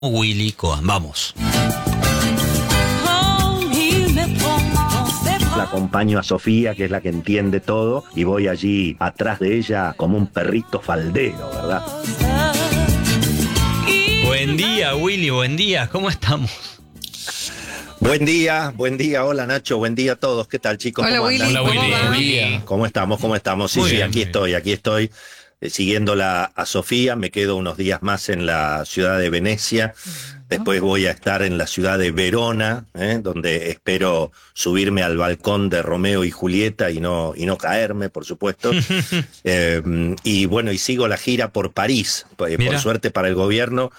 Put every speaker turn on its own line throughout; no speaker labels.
Willy Cohen. Vamos.
La acompaño a Sofía, que es la que entiende todo, y voy allí atrás de ella como un perrito faldero, ¿verdad?
Buen día, Willy, buen día. ¿Cómo estamos?
Buen día, hola Nacho, buen día a todos. ¿Qué tal, chicos?
Hola,
¿Cómo
Willy,
andan?
¿cómo va?
Buen día.
¿Cómo estamos? Sí,
Muy
sí,
bien,
aquí
muy
estoy siguiéndola a Sofía. Me quedo unos días más en la ciudad de Venecia. Después voy a estar en la ciudad de Verona, donde espero subirme al balcón de Romeo y Julieta y no caerme, por supuesto. Y bueno, y sigo la gira por París, por suerte para el gobierno,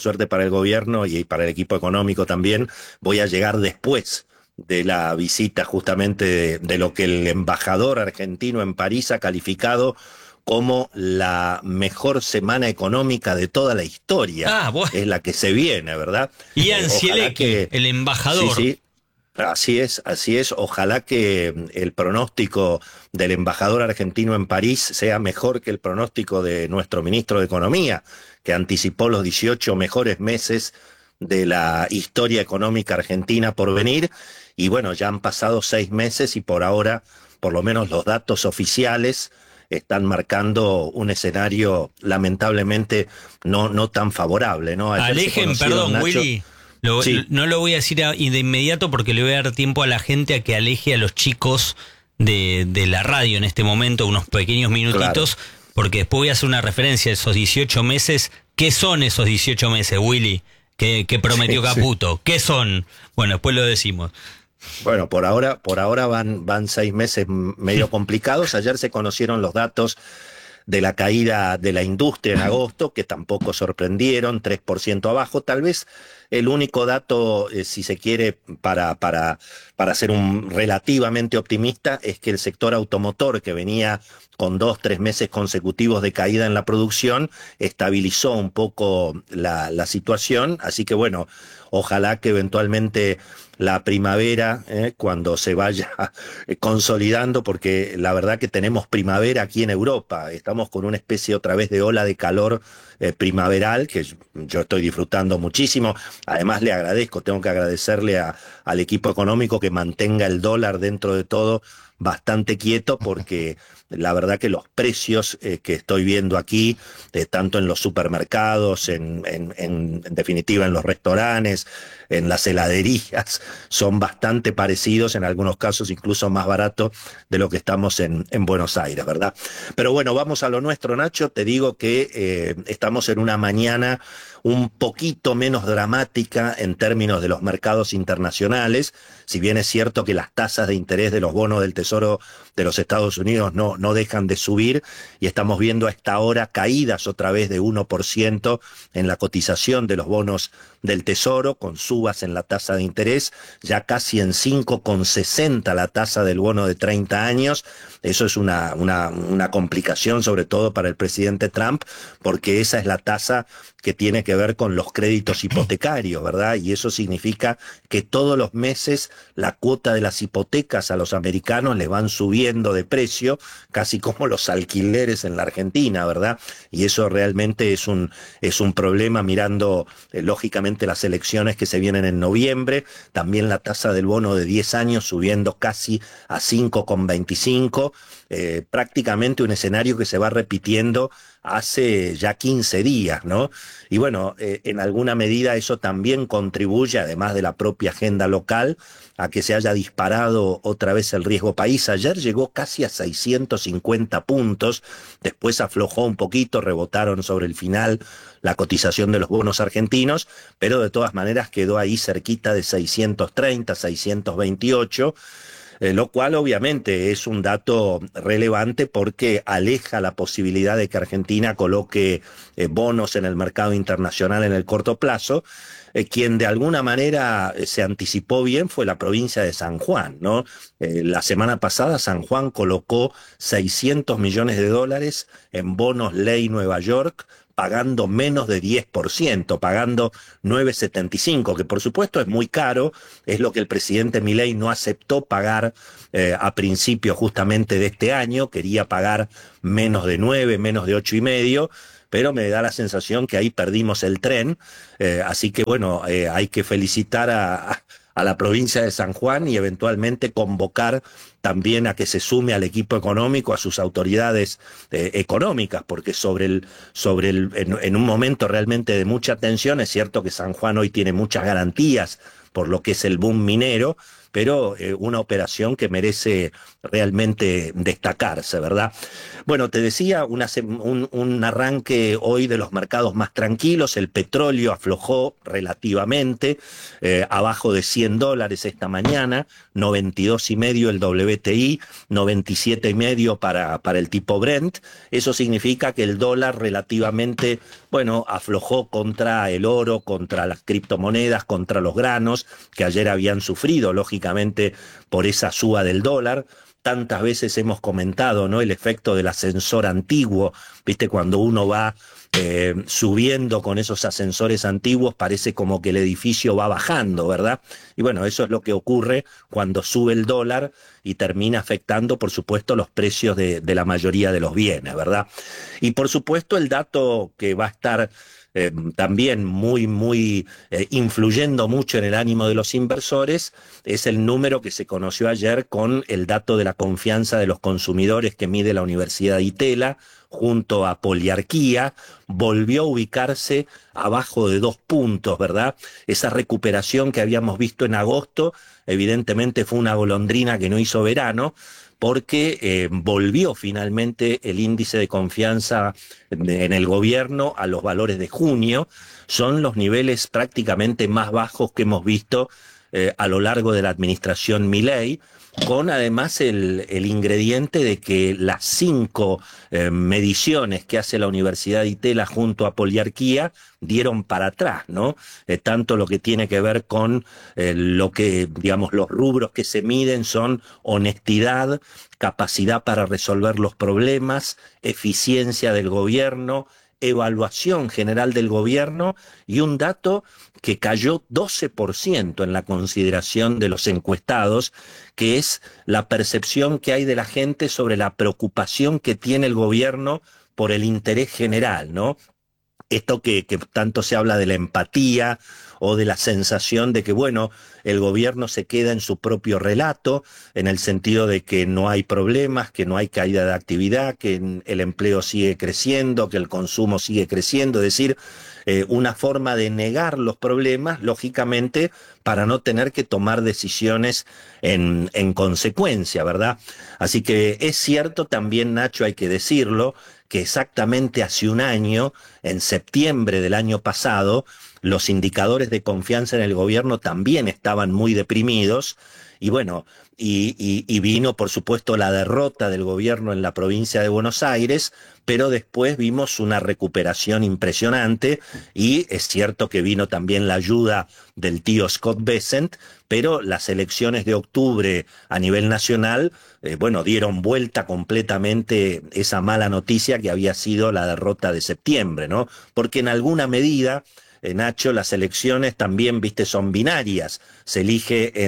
y para el equipo económico también. Voy a llegar después de la visita justamente de lo que el embajador argentino en París ha calificado como la mejor semana económica de toda la historia.
Bueno.
Es la que se viene, ¿verdad?
Ian Zieleki, el embajador.
Sí, así es. Ojalá que el pronóstico del embajador argentino en París sea mejor que el pronóstico de nuestro ministro de Economía, que anticipó los 18 mejores meses de la historia económica argentina por venir. Y bueno, ya han pasado 6 meses y por ahora, por lo menos los datos oficiales están marcando un escenario lamentablemente no tan favorable, ¿no?
Alejen, perdón, Nacho, Willy. Sí. No lo voy a decir de inmediato porque le voy a dar tiempo a la gente a que aleje a los chicos de la radio en este momento, unos pequeños minutitos, claro. Porque después voy a hacer una referencia a esos 18 meses. ¿Qué son esos 18 meses, Willy? Que prometió Caputo. Sí. ¿Qué son? Bueno, después lo decimos.
Bueno, por ahora van 6 meses medio complicados. Ayer se conocieron los datos de la caída de la industria en agosto, que tampoco sorprendieron, 3% abajo. Tal vez el único dato, si se quiere, para ser un relativamente optimista, es que el sector automotor, que venía con 2-3 meses consecutivos de caída en la producción, estabilizó un poco la situación. Así que bueno, ojalá que eventualmente la primavera, cuando se vaya consolidando, porque la verdad que tenemos primavera aquí en Europa, estamos con una especie otra vez de ola de calor primaveral, que yo estoy disfrutando muchísimo. Además tengo que agradecerle al equipo económico que mantenga el dólar dentro de todo bastante quieto, porque la verdad que los precios que estoy viendo aquí, tanto en los supermercados, en definitiva en los restaurantes, en las heladerías, son bastante parecidos, en algunos casos incluso más baratos de lo que estamos en Buenos Aires, ¿verdad? Pero bueno, vamos a lo nuestro, Nacho. Te digo que estamos en una mañana un poquito menos dramática en términos de los mercados internacionales, si bien es cierto que las tasas de interés de los bonos del Tesoro de los Estados Unidos no dejan de subir, y estamos viendo a esta hora caídas otra vez de 1% en la cotización de los bonos del Tesoro, con subas en la tasa de interés, ya casi en 5,60 la tasa del bono de 30 años. Eso es una complicación, sobre todo para el presidente Trump, porque esa es la tasa que tiene que ver con los créditos hipotecarios, ¿verdad? Y eso significa que todos los meses la cuota de las hipotecas a los americanos les van subiendo de precio, casi como los alquileres en la Argentina, ¿verdad? Y eso realmente es un problema, mirando lógicamente las elecciones que se vienen en noviembre. También la tasa del bono de 10 años subiendo casi a 5,25, prácticamente un escenario que se va repitiendo hace ya 15 días, ¿no? Y bueno, en alguna medida eso también contribuye, además de la propia agenda local, a que se haya disparado otra vez el riesgo país. Ayer llegó casi a 650 puntos, después aflojó un poquito, rebotaron sobre el final la cotización de los bonos argentinos, pero de todas maneras quedó ahí cerquita de 630, 628, lo cual obviamente es un dato relevante porque aleja la posibilidad de que Argentina coloque bonos en el mercado internacional en el corto plazo. Quien de alguna manera se anticipó bien fue la provincia de San Juan, ¿no? La semana pasada San Juan colocó $600 millones en bonos ley Nueva York, pagando menos de 10%, pagando 9,75, que por supuesto es muy caro, es lo que el presidente Milei no aceptó pagar a principio justamente de este año, quería pagar menos de 9, menos de 8,5, pero me da la sensación que ahí perdimos el tren, así que bueno, hay que felicitar a la provincia de San Juan y eventualmente convocar también a que se sume al equipo económico, a sus autoridades económicas, porque en un momento realmente de mucha tensión, es cierto que San Juan hoy tiene muchas garantías por lo que es el boom minero, pero una operación que merece realmente destacarse, ¿verdad? Bueno, te decía, un arranque hoy de los mercados más tranquilos, el petróleo aflojó relativamente, abajo de $100 esta mañana, 92,5 el WTI, 97,5 para el tipo Brent. Eso significa que el dólar relativamente, bueno, aflojó contra el oro, contra las criptomonedas, contra los granos, que ayer habían sufrido, lógicamente, por esa suba del dólar. Tantas veces hemos comentado, ¿no?, el efecto del ascensor antiguo, ¿viste? Cuando uno va subiendo con esos ascensores antiguos, parece como que el edificio va bajando, ¿verdad? Y bueno, eso es lo que ocurre cuando sube el dólar y termina afectando, por supuesto, los precios de la mayoría de los bienes, ¿verdad? Y por supuesto, el dato que va a estar también muy influyendo mucho en el ánimo de los inversores es el número que se conoció ayer con el dato de la confianza de los consumidores que mide la Universidad de Itela junto a Poliarquía. Volvió a ubicarse abajo de 2 puntos, ¿verdad? Esa recuperación que habíamos visto en agosto evidentemente fue una golondrina que no hizo verano, porque volvió finalmente el índice de confianza en el gobierno a los valores de junio. Son los niveles prácticamente más bajos que hemos visto a lo largo de la administración Milei, con además el ingrediente de que las 5 mediciones que hace la Universidad de Itela junto a Poliarquía dieron para atrás, ¿no? Tanto lo que tiene que ver con lo que, digamos, los rubros que se miden son honestidad, capacidad para resolver los problemas, eficiencia del gobierno, evaluación general del gobierno, y un dato que cayó 12% en la consideración de los encuestados, que es la percepción que hay de la gente sobre la preocupación que tiene el gobierno por el interés general, ¿no? Esto que tanto se habla de la empatía o de la sensación de que, bueno, el gobierno se queda en su propio relato, en el sentido de que no hay problemas, que no hay caída de actividad, que el empleo sigue creciendo, que el consumo sigue creciendo, es decir, una forma de negar los problemas, lógicamente, para no tener que tomar decisiones en consecuencia, ¿verdad? Así que es cierto también, Nacho, hay que decirlo, que exactamente hace un año, en septiembre del año pasado, los indicadores de confianza en el gobierno también estaban muy deprimidos, y bueno, y vino por supuesto la derrota del gobierno en la provincia de Buenos Aires, pero después vimos una recuperación impresionante, y es cierto que vino también la ayuda del tío Scott Bessent, pero las elecciones de octubre a nivel nacional, bueno, dieron vuelta completamente esa mala noticia que había sido la derrota de septiembre, ¿no? Porque en alguna medida, Nacho, las elecciones también, viste, son binarias. Se elige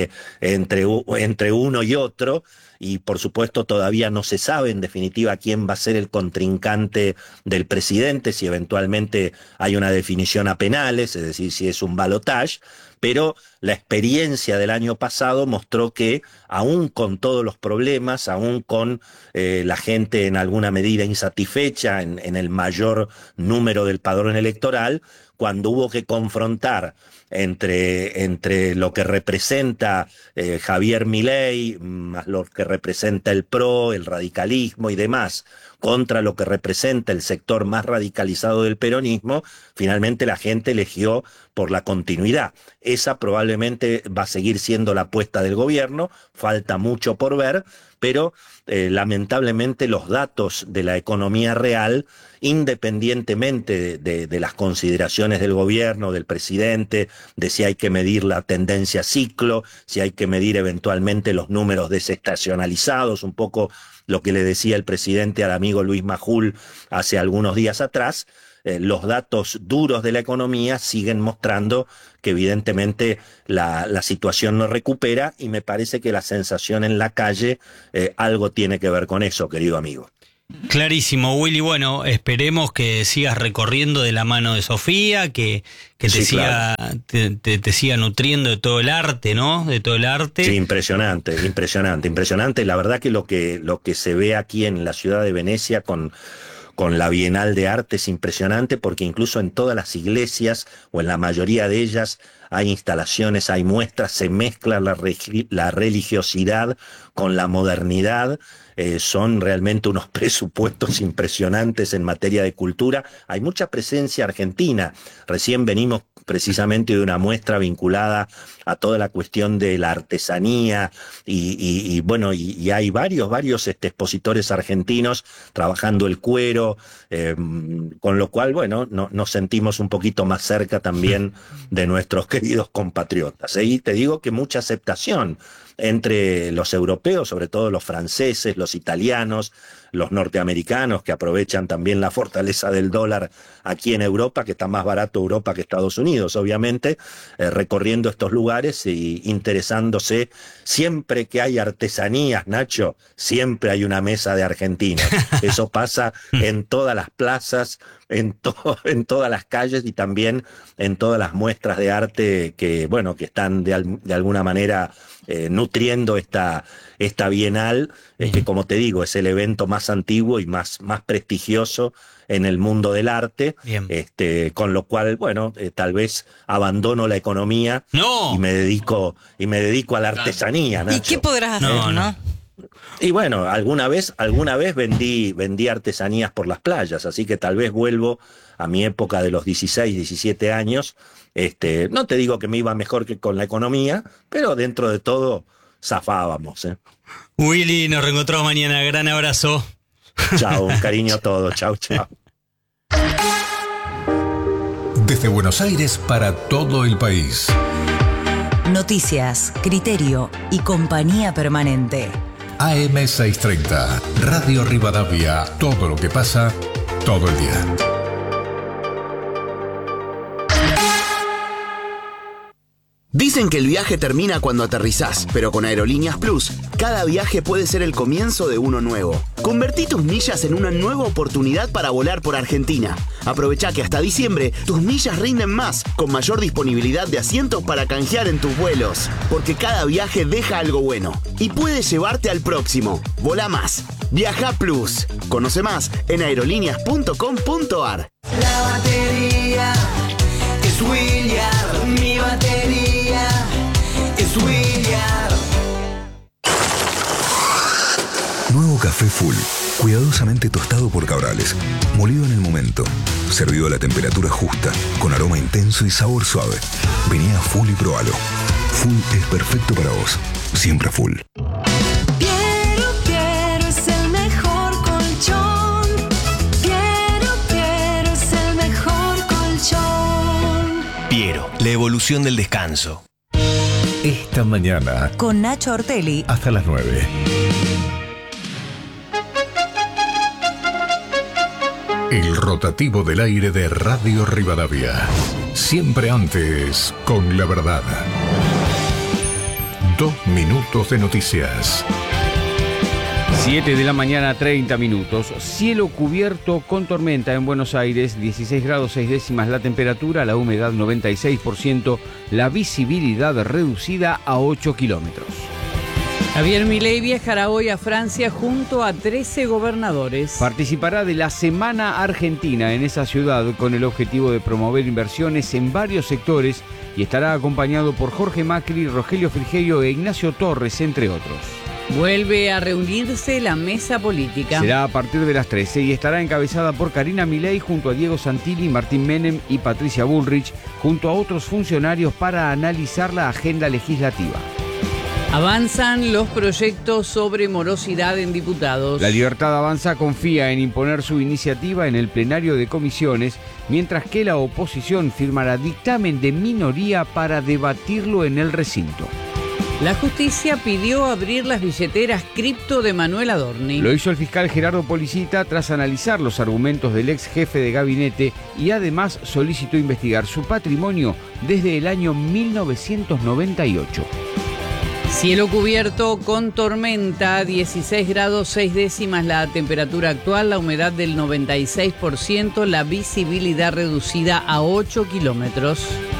entre uno y otro, y por supuesto todavía no se sabe en definitiva quién va a ser el contrincante del presidente, si eventualmente hay una definición a penales, es decir, si es un balotaje. Pero la experiencia del año pasado mostró que, aún con todos los problemas, aún con la gente en alguna medida insatisfecha en el mayor número del padrón electoral, cuando hubo que confrontar entre lo que representa Javier Milei, más lo que representa el PRO, el radicalismo y demás, contra lo que representa el sector más radicalizado del peronismo, finalmente la gente eligió por la continuidad. Esa probablemente va a seguir siendo la apuesta del gobierno, falta mucho por ver, pero lamentablemente los datos de la economía real, independientemente de las consideraciones del gobierno, del presidente, de si hay que medir la tendencia ciclo, si hay que medir eventualmente los números desestacionalizados, un poco lo que le decía el presidente al amigo Luis Majul hace algunos días atrás, los datos duros de la economía siguen mostrando que evidentemente la situación no recupera, y me parece que la sensación en la calle algo tiene que ver con eso, querido amigo.
Clarísimo, Willy. Bueno, esperemos que sigas recorriendo de la mano de Sofía, que te
Sí,
siga
claro.
te siga nutriendo de todo el arte, ¿no? De todo el arte.
Sí, impresionante. La verdad que lo que se ve aquí en la ciudad de Venecia con la Bienal de Arte es impresionante, porque incluso en todas las iglesias, o en la mayoría de ellas, hay instalaciones, hay muestras, se mezcla la religiosidad con la modernidad. Son realmente unos presupuestos impresionantes en materia de cultura. Hay mucha presencia argentina. Recién venimos precisamente de una muestra vinculada a toda la cuestión de la artesanía y bueno, y hay varios expositores argentinos trabajando el cuero, con lo cual, bueno, nos sentimos un poquito más cerca también de nuestros queridos compatriotas. Y te digo que mucha aceptación entre los europeos, sobre todo los franceses, los italianos, los norteamericanos, que aprovechan también la fortaleza del dólar aquí en Europa, que está más barato Europa que Estados Unidos, obviamente, recorriendo estos lugares y interesándose. Siempre que hay artesanías, Nacho, siempre hay una mesa de argentinos. Eso pasa en todas las plazas, en todas las calles, y también en todas las muestras de arte que, bueno, que están de alguna manera nutriendo esta Bienal, que, como te digo, es el evento más antiguo y más prestigioso en el mundo del arte.
Bien.
Con lo cual, bueno, tal vez abandono la economía.
¡No!
y me dedico a la artesanía, Nacho.
¿Y qué podrás hacer, no?
Y bueno, alguna vez vendí artesanías por las playas, así que tal vez vuelvo a mi época de los 16, 17 años. No te digo que me iba mejor que con la economía, pero dentro de todo zafábamos.
Willy, nos reencontramos mañana. Gran abrazo.
Chao, un cariño a todos. Chao.
Desde Buenos Aires para todo el país.
Noticias, criterio y compañía permanente.
AM630, Radio Rivadavia. Todo lo que pasa, todo el día.
Dicen que el viaje termina cuando aterrizás, pero con Aerolíneas Plus, cada viaje puede ser el comienzo de uno nuevo. Convertí tus millas en una nueva oportunidad para volar por Argentina. Aprovecha que hasta diciembre tus millas rinden más, con mayor disponibilidad de asientos para canjear en tus vuelos. Porque cada viaje deja algo bueno y puede llevarte al próximo. Volá más. Viaja Plus. Conoce más en aerolíneas.com.ar.
La batería es William, mi batería es William.
Nuevo café Full, cuidadosamente tostado por Cabrales, molido en el momento, servido a la temperatura justa, con aroma intenso y sabor suave. Vení a Full y probalo. Full es perfecto para vos, siempre Full.
Piero es el mejor colchón. Piero es el mejor colchón.
Piero, la evolución del descanso.
Esta mañana,
Con Nacho Ortelli.
hasta las 9. El rotativo del aire de Radio Rivadavia. Siempre antes, con la verdad. 2 minutos de noticias.
7 de la mañana, 30 minutos. Cielo cubierto con tormenta en Buenos Aires, 16 grados 6 décimas la temperatura, la humedad 96%, la visibilidad reducida a 8 kilómetros.
Javier Milei viajará hoy a Francia junto a 13 gobernadores.
Participará de la Semana Argentina en esa ciudad con el objetivo de promover inversiones en varios sectores y estará acompañado por Jorge Macri, Rogelio Frigerio e Ignacio Torres, entre otros.
Vuelve a reunirse la mesa política.
Será a partir de las 13 y estará encabezada por Karina Milei junto a Diego Santilli, Martín Menem y Patricia Bullrich, junto a otros funcionarios para analizar la agenda legislativa.
Avanzan los proyectos sobre morosidad en diputados.
La Libertad Avanza confía en imponer su iniciativa en el plenario de comisiones, mientras que la oposición firmará dictamen de minoría para debatirlo en el recinto.
La justicia pidió abrir las billeteras cripto de Manuel Adorni.
Lo hizo el fiscal Gerardo Policita tras analizar los argumentos del ex jefe de gabinete y además solicitó investigar su patrimonio desde el año 1998.
Cielo cubierto con tormenta, 16 grados 6 décimas la temperatura actual, la humedad del 96%, la visibilidad reducida a 8 kilómetros.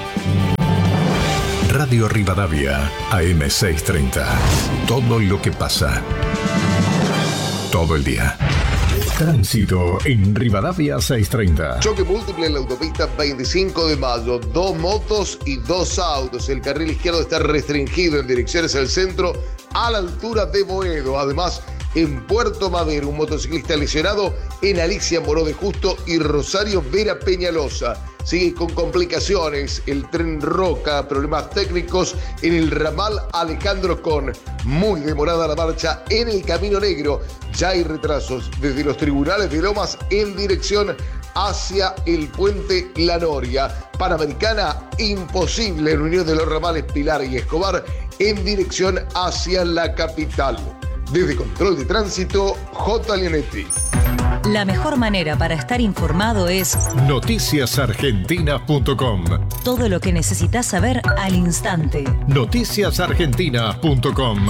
Radio Rivadavia, AM630. Todo lo que pasa. Todo el día. Tránsito en Rivadavia 630.
Choque múltiple en la autopista 25 de mayo. 2 motos y 2 autos. El carril izquierdo está restringido en direcciones al centro a la altura de Boedo. Además, en Puerto Madero, un motociclista lesionado en Alicia Moró de Justo y Rosario Vera Peñalosa. Sigue con complicaciones el tren Roca, problemas técnicos en el ramal Alejandro Con. Muy demorada la marcha en el Camino Negro. Ya hay retrasos desde los tribunales de Lomas en dirección hacia el puente La Noria. Panamericana, imposible en unión de los ramales Pilar y Escobar en dirección hacia la capital. Desde Control de Tránsito, J. Leonetti.
La mejor manera para estar informado es
noticiasargentina.com.
todo lo que necesitas saber al instante.
Noticiasargentina.com.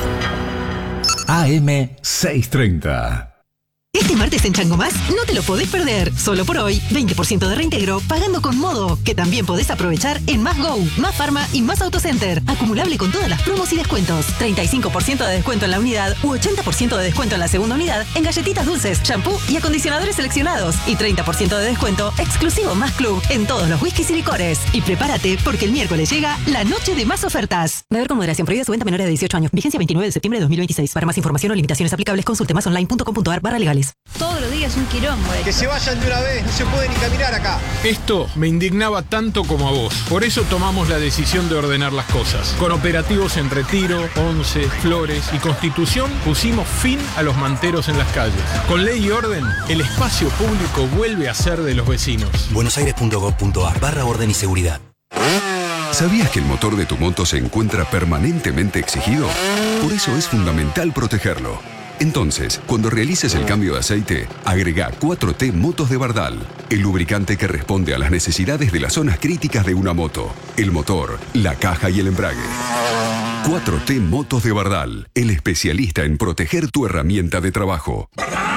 AM630.
Este martes en Chango Más no te lo podés perder. Solo por hoy, 20% de reintegro pagando con Modo, que también podés aprovechar en Más Go, Más Pharma y Más Autocenter. Acumulable con todas las promos y descuentos. 35% de descuento en la unidad u 80% de descuento en la segunda unidad en galletitas dulces, shampoo y acondicionadores seleccionados. Y 30% de descuento exclusivo Más Club en todos los whiskies y licores. Y prepárate porque el miércoles llega la noche de más ofertas. Beber con moderación. Prohibida su venta a menores de 18 años. Vigencia 29 de septiembre de 2026. Para más información o limitaciones aplicables, consulte masonline.com.ar/legales.
Todos los días un quilombo.
Que se vayan de una vez, no se puede ni caminar acá.
Esto me indignaba tanto como a vos. Por eso tomamos la decisión de ordenar las cosas. Con operativos en Retiro, Once, Flores y Constitución pusimos fin a los manteros en las calles. Con ley y orden, el espacio público vuelve a ser de los vecinos.
buenosaires.gov.ar/orden y seguridad.
¿Sabías que el motor de tu moto se encuentra permanentemente exigido? Por eso es fundamental protegerlo. Entonces, cuando realices el cambio de aceite, agrega 4T Motos de Bardal, el lubricante que responde a las necesidades de las zonas críticas de una moto, el motor, la caja y el embrague. 4T Motos de Bardal, el especialista en proteger tu herramienta de trabajo.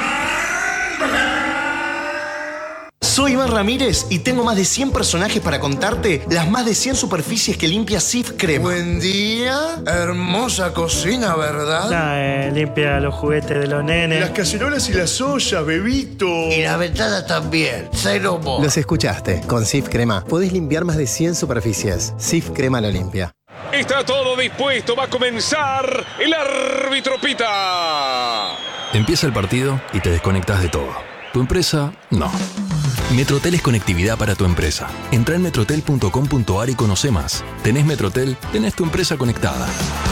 Soy Iván Ramírez y tengo más de 100 personajes para contarte las más de 100 superficies que limpia Cif Crema.
Buen día, hermosa cocina, ¿verdad?
Limpia los juguetes de los nenes.
Las cacerolas y las ollas, bebito.
Y las ventanas también, cero mo.
Los escuchaste, con Cif Crema podés limpiar más de 100 superficies. Cif Crema lo limpia.
Está todo dispuesto, va a comenzar, el árbitro pita.
Empieza el partido y te desconectas de todo. ¿Tu empresa? No. Metrotel es conectividad para tu empresa. Entrá en metrotel.com.ar y conoce más. ¿Tenés Metrotel? Tenés tu empresa conectada.